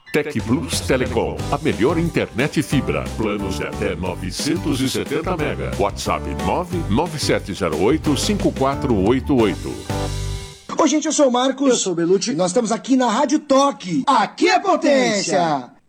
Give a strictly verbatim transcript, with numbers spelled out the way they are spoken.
Tec Plus Telecom, a melhor internet fibra. Planos de até novecentos e setenta mega. WhatsApp nove nove sete zero oito cinco quatro oito oito. Oi, gente, eu sou o Marcos. Eu sou o Belucci. E nós estamos aqui na Rádio Toque. Aqui é potência!